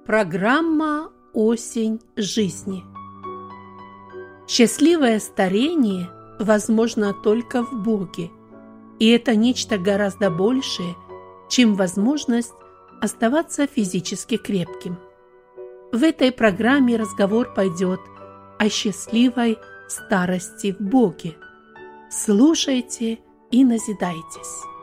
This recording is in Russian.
Программа «Осень жизни». Счастливое старение возможно только в Боге, и это нечто гораздо большее, чем возможность оставаться физически крепким. В этой программе разговор пойдет о счастливой старости в Боге. Слушайте и назидайтесь.